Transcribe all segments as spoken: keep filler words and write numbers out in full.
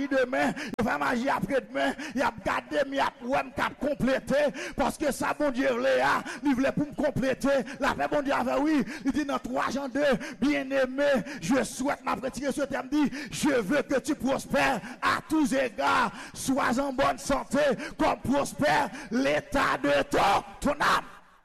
demain, il fait magie après-demain, il a gardé, mais il a complété, parce que ça, bon Dieu, il voulait pour me compléter. La paix, bon Dieu, avait oui, il dit dans trois Jean deux, bien-aimé, je souhaite ma retirer ce terme, dit, je veux que tu prospères à tous égards, sois en bonne santé, comme prospère l'état de ton, ton âme.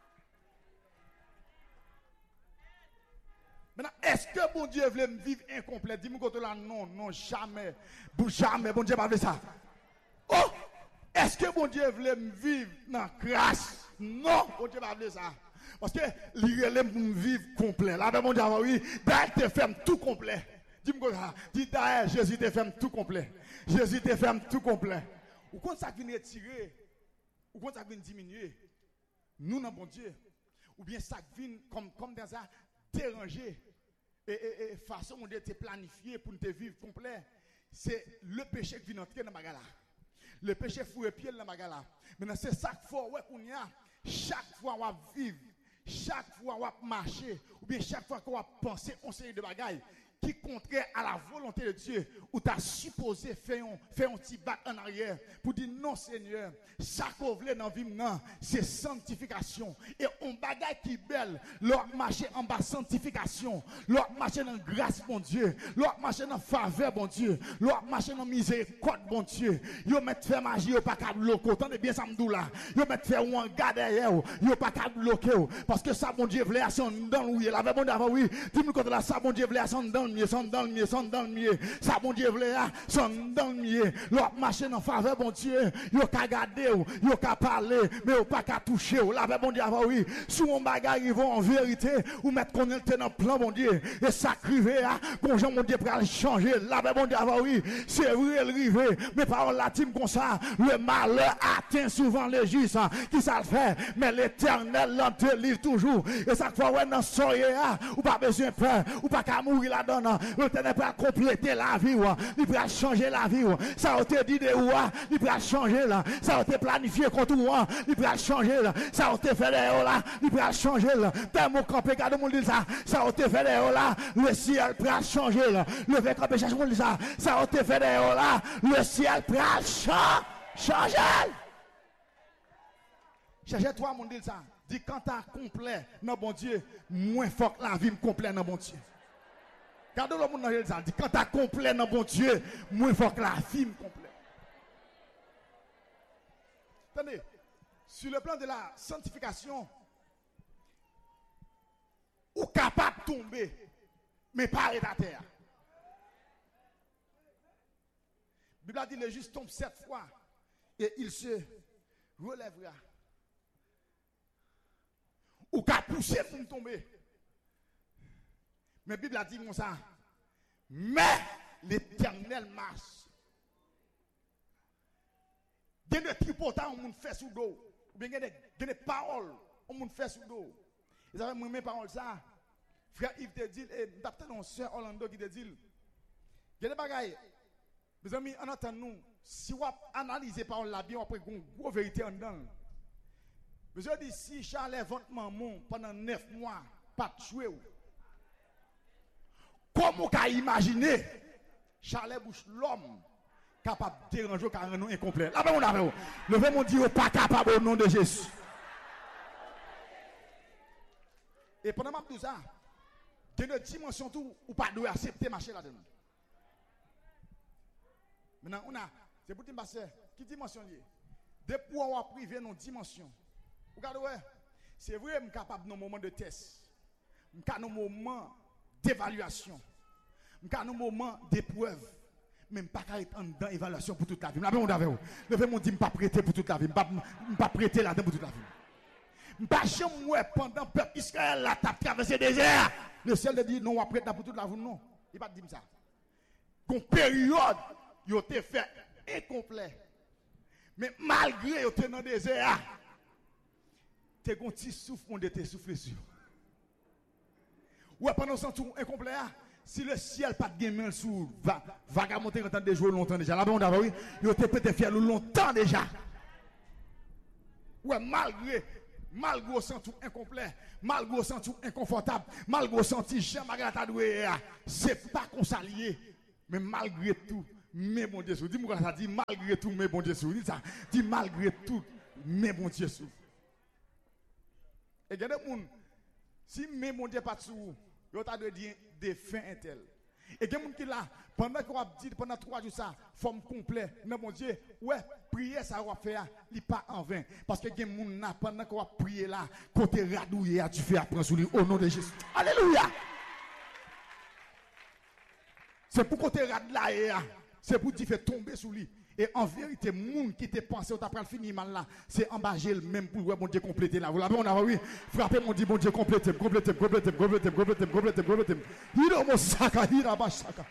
Maintenant, est-ce que bon Dieu voulait me vivre incomplet? Dis-moi que là, non, non, jamais. Jamais, bon Dieu pas fait ça. Oh! Est-ce que bon Dieu voulait me vivre dans la grâce? Non, bon Dieu pas fait ça. Parce que il voulait me vivre complet. Là, bon Dieu, oui, d'ailleurs, te fait tout complet. Dis-moi ça. Dis d'ailleurs, Jésus te fait tout complet. Jésus te fait tout complet. Ou quand ça vient retirer, ou quand ça vient diminuer, nous, non, bon Dieu. Ou bien ça vient comme, comme dans ça, déranger. Et, et, et façon de te planifier pour te vivre complet, c'est le péché qui vient entrer dans ma gala. Le péché fouet pied dans ma gala. Maintenant, c'est chaque fois ouais, qu'on y a, chaque fois on va vivre, chaque fois on va marcher, ou bien chaque fois qu'on va penser, on série de bagailles qui contraire à la volonté de Dieu, ou tu as supposé faire un, faire un petit bac en arrière pour dire non Seigneur, ça qu'on veut dans la vie, c'est sanctification. Et on bagaille qui belle, l'autre marcher en bas sanctification, l'autre marcher dans grâce, bon Dieu, l'autre marcher dans faveur, bon Dieu, l'autre marcher dans miséricorde, bon Dieu. Yo met faire magie, yo pas qu'à bloquer, tendez bien ça m'dou là. Yo met faire ou en garde derrière, yo pas qu'à bloquer, parce que ça, bon Dieu, voulait à son dans oui, la bon Dieu, oui, dis-moi quand là, ça, bon Dieu, voulait à son dans mieux, sont dans le mieux, sont dans le mieux. Ça, bon Dieu, voulait, sont dans le mieux. L'autre marché en faveur, bon Dieu, yo ka garder, yo ka parler, mais yo pas ka toucher. La bon Dieu, oui, sous mon bagage, ils vont en vérité, ou mettre qu'on est dans le plan, bon Dieu, et ça crivé, bon Jean, mon Dieu, pour aller changer. La bon Dieu, oui, c'est vrai, le rivé, mais par la team comme ça, le malheur atteint souvent les justes, qui ça le fait, mais l'éternel l'en te livre toujours. Et ça fois, ouais, dans soyez, ou pas besoin de peur, ou pas qu'à mourir là-dedans. Le Ténèbre peut compléter la vie, il peut changer la vie. Ça a été dit de ou, il peut changer là. Ça a été planifié contre moi, il peut changer là. Ça a été fait là, il peut changer là. T'as mon campé, garde mon dit ça. Ça a été fait là, le ciel peut changer là. Le fait campé, cherche mon dit ça. Ça a été fait là, le ciel peut changer. Cherchez-toi, mon dit ça. Dis quand t'as complet, non bon Dieu, moins fort que la vie me complète, non bon Dieu. Regardez le monde dans le dit quand tu as complet dans bon Dieu, moins fort que la vie me complète. Attendez, sur le plan de la sanctification, ou capable de tomber, mais pas arrêter à terre. La Bible a dit le juste tombe sept fois et il se relèvera. Ou capable pousser pour me tomber. Mais la Bible a dit comme ça. Mais l'éternel marche. Il y a des tripotants qui fait sous dos. Ou bien il y a des paroles qui fait sous dos. Ils avaient mes paroles ça. Frère Yves te dit, et peut-être un soeur Orlando qui te dit, il y a des bagailles. Mes amis, en attendant nous, si on analyse les paroles là bien, on prend une grosse vérité en dedans. Mais je dis, si Charles votre maman pendant neuf mois, pas de jouer. Comment on peut imaginer Charles Bouche l'homme capable de déranger car un incomplet. Là, on a vu. Le vrai mon Dieu pas capable au nom de Jésus. Et pendant ma tout ça, il y a une dimension tout ou pas doit accepter marcher là-dedans. Maintenant, on a, c'est pour te passer, qui dimension liée? Depuis on a privé nos dimensions. Regardez, ouais, c'est vrai, je suis capable dans moment de test. Je suis capable dans moment d'évaluation. Je suis capable dans moment d'épreuve. Mais je ne suis pas capable dans l'évaluation pour toute la vie. Le fait mon dit, je ne suis pas prêté pour toute la vie. Je ne suis pas prêté là-dedans pour toute la vie. Je ne suis pas jamais pendant que le peuple Israël a traversé le désert. Le ciel dit, non, on va prêter pour toute la vie. Non, il ne va pas dire ça. Une période, il a été fait incomplet. Mais malgré il était dans le désert, tu as un petit souffle, on était soufflé sur. Ouais, pendant ce temps incomplet, si le ciel pas de main sous, va, va monter longtemps des jours longtemps déjà. Là-bas, on a vu, il était peut-être fait longtemps déjà. Ouais, malgré, malgré au sens incomplet, malgré au sens inconfortable, malgré au sens Jean Margaret Adoué, c'est pas qu'on s'allie, mais malgré tout, mais bon Dieu. Dis-moi ça, dis malgré tout, mais bon Dieu. Dis ça, dis malgré tout, mais bon Dieu. Et regardez, si mais bon Dieu pas de sous, vous avez dit des fins intel. Et il y a des gens qui là, pendant qu'on a dit pendant trois jours ça, forme complète, mais mon Dieu, ouais, prier ça va faire, il n'est pas en vain. Parce que il y a des gens là, pendant qu'on a prié là, côté radouillé, tu fais apprendre sur lui au nom de Jésus. Alléluia! C'est pour côté radouillé, c'est pour te faire tomber sur lui. Et en vérité, les gens qui te pensent, tu as fini mal là, c'est embâcher le même pour mon Dieu compléter là. Vous l'avez, on a oui, frappez mon Dieu, mon Dieu compléter, compléter, compléter, compléter, compléter, compléter, compléter. Il a mon sac, il a mon sac.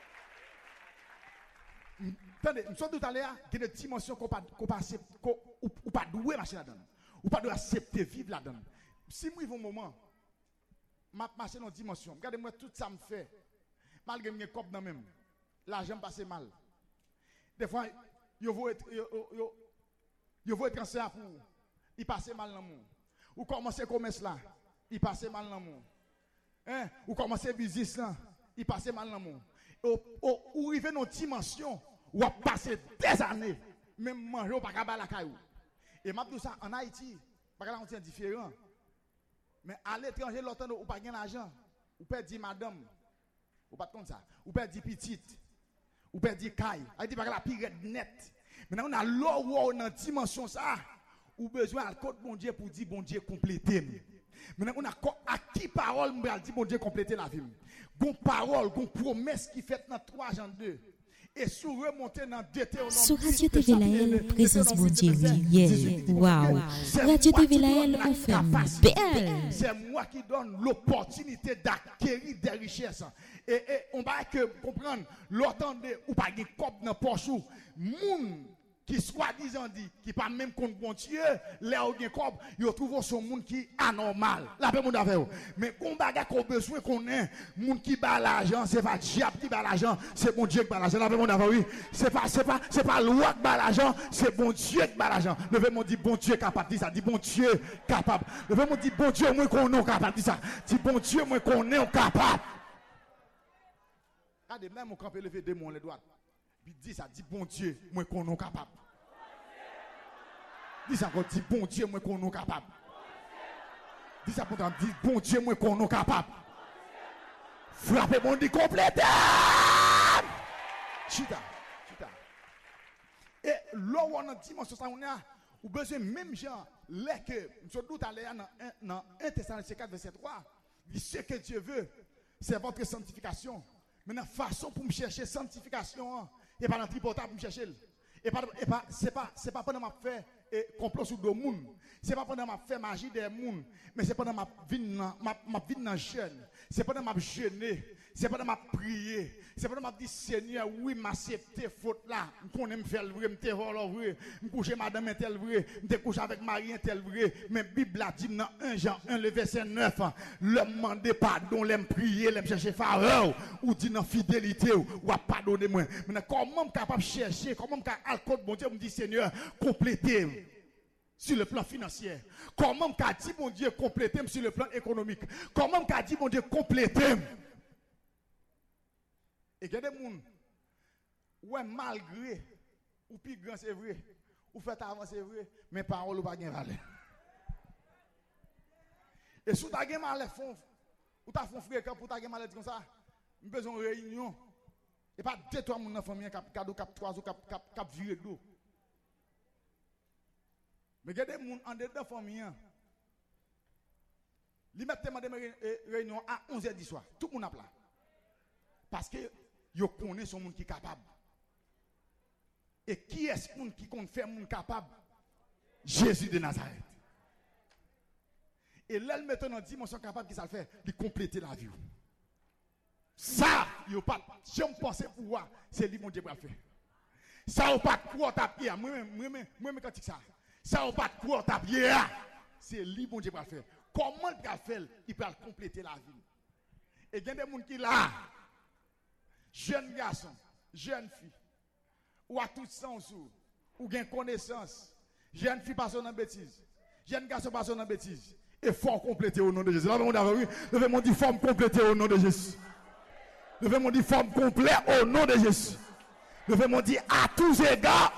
Attendez, nous sommes tout à l'heure, il y a des dimensions qu'on ne pas doué marcher là-dedans. Ou pas de accepter vivre là-dedans. Si moi, il y a un moment, je marche dans une dimension, regardez-moi tout ça me fait, malgré mes copes dans même, l'argent passe mal. Des fois, il faut être transfert pour il passe mal dans le monde. Ou commencer commerce là, il passe mal dans le monde. Hein? Ou commencer business là, il passe mal dans le monde. Ou arriver dans une dimension où on passe des années, même manger ou pas capable la caillou. Et m'a dit ça en Haïti, pas là on tient différent. Mais à l'étranger l'autre ou pas gain l'argent, ou pas dire madame, ou pas comme ça, ou pas dire petite. Ou peut dire caille, elle dit pas la pire net. Maintenant on a l'eau dans dimension ça, ou besoin de côté bon Dieu pour dire bon Dieu compléter. Maintenant on a à qui parole m'bral dit bon Dieu compléter la vie. Gon parole, gon promesse qui fait dans trois Jean deux. Et sous remonter dans Deutéronome. Sur Radio T V Laël, présence bon Dieu, yeah, wow. Radio T V Laël, on fait belle. C'est moi qui donne l'opportunité d'acquérir des richesses. Et, et on va que comprendre, l'entendez ou pas de cop dans poche ou moun qui soi-disant dit qui pas même contre bon Dieu, là où gen cop, yo trouve son monde qui anormal. La paix moun avec mais qu'on bagarre qu'on besoin qu'on ait, moun qui ba l'argent, c'est pas diable qui ba l'argent, c'est bon Dieu qui ba l'argent. La paix moun avec oui, c'est pas c'est pas c'est pas loi qui ba l'argent, c'est bon Dieu qui ba l'argent. Levez mon dit bon Dieu capable dit ça, dit bon Dieu capable. Levez mon dit bon Dieu moi qu'on est capable dit ça. Dit bon Dieu moi qu'on est capable. Regardez, même on campe lever deux mots les doigts. Puis dit ça, dit bon Dieu, moi qu'on est capable. Dis ça encore, dit bon Dieu, moi qu'on est capable. Dis ça pourtant, dit bon Dieu, moi qu'on est capable. Frappez mon dit complété. Chita, chita. Et là où on a dimension ça, on a, ou besoin même gens, les que, je doute aller dans un Thessaloniciens quatre, verset trois, dit ce que Dieu veut, c'est votre sanctification. Mais la façon pour me chercher sanctification, et pas dans tripotage pour me chercher. Et pas et pas c'est pas c'est pas pendant m'a fait complot sur deux monde. C'est pas pendant m'a fait magie des monde, mais c'est pendant m'a vie ma ma vie dans jeûne. C'est pendant m'a jeûner, c'est pendant m'a prier, c'est pendant m'a dit Seigneur, oui, m'accepter faute là. M'connais me faire vrai, m'te voler vrai, m'coucher madame un tel vrai, m'te coucher avec Marie un tel vrai, mais Bible a dit dans un Jean un le verset neuf, le demander pardon, l'aime prier, l'aime chercher faveur ou dit dans fidélité ou a pardonner moi. Mais comment capable chercher, comment capable alcool bon Dieu me dit Seigneur, compléter sur le plan financier. Comment qu'a dit mon Dieu compléter sur le plan économique. Comment qu'a dit mon Dieu compléter. Et il y a des gens, ouais, malgré, ou plus grand c'est vrai, ou fait avant c'est vrai, mais parole ou pas gain valeur. Et si tu as mal fond, ou tu as fait fréquent pour tu as mal comme ça, nous besoin de réunion. Et pas deux trois moun dans famille cap cadeau cap trois ou cap cap cap virer d'eau. Mais il y a des gens en dedans famille. Li mettent demandé réunion à onze heures du soir. Tout le monde a là. Parce que yo connaît son monde qui est capable. Et qui est ce monde qui compte faire monde capable? Jésus de Nazareth. Et là il met dans dimension capable qui ça le fait, de compléter la vie. Ça, yo pas j'aime penser pouvoir, c'est lui mon Dieu va faire. Ça ou pas quoi taper, moi moi moi moi quand ça. Ça ou pas quoi taper, c'est lui mon Dieu va faire. Comment il va faire? Il peut compléter la vie. Et il y a des gens qui là, jeunes garçons, jeunes filles, ou à tout sens ou gain connaissance, jeunes filles passent dans bêtise, jeunes garçons passent dans bêtise. Et faut compléter au nom de Jésus. Là, on a vu, levez-moi dit forme compléter au nom de Jésus. Levez-moi dit forme complète au nom de Jésus. Levez mon dit à tous égards.